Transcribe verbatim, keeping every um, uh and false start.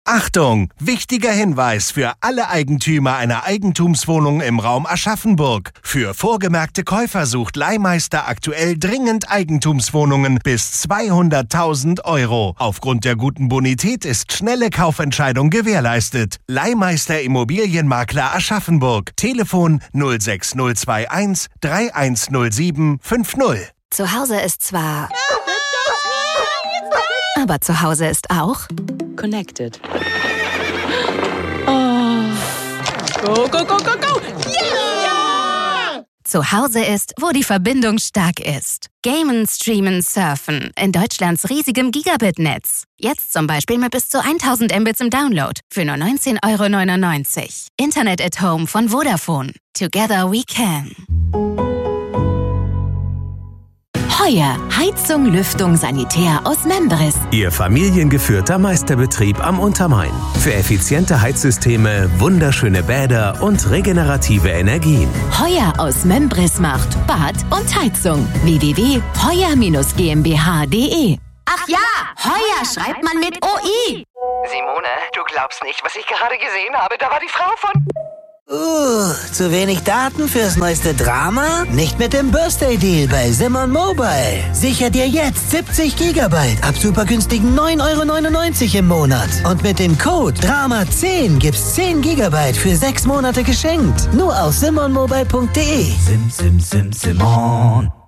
Achtung! Wichtiger Hinweis für alle Eigentümer einer Eigentumswohnung im Raum Aschaffenburg. Für vorgemerkte Käufer sucht Leihmeister aktuell dringend Eigentumswohnungen bis zweihunderttausend Euro. Aufgrund der guten Bonität ist schnelle Kaufentscheidung gewährleistet. Leihmeister Immobilienmakler Aschaffenburg. Telefon null sechs null zwei eins drei eins null sieben fünf null. Zu Hause ist zwar... Aber zu Hause ist auch... Connected. Oh. Go, go, go, go, go! Yeah! Zu Hause ist, wo die Verbindung stark ist. Gamen, streamen, surfen. In Deutschlands riesigem Gigabit-Netz. Jetzt zum Beispiel mit bis zu tausend Mbits im Download. Für nur neunzehn Euro neunundneunzig. Internet at Home von Vodafone. Together we can. Heuer. Heizung, Lüftung, Sanitär aus Membris. Ihr familiengeführter Meisterbetrieb am Untermain. Für effiziente Heizsysteme, wunderschöne Bäder und regenerative Energien. Heuer aus Membris macht Bad und Heizung. w w w punkt heuer Bindestrich g m b h punkt d e. Ach ja, Heuer schreibt man mit O I. Simone, du glaubst nicht, was ich gerade gesehen habe. Da war die Frau von... Uh, zu wenig Daten fürs neueste Drama? Nicht mit dem Birthday-Deal bei Simon Mobile. Sicher dir jetzt siebzig Gigabyte ab super günstigen neun Euro neunundneunzig im Monat. Und mit dem Code Drama zehn gibt's zehn Gigabyte für sechs Monate geschenkt. Nur auf simon mobile punkt d e. Sim, sim, sim, Simon.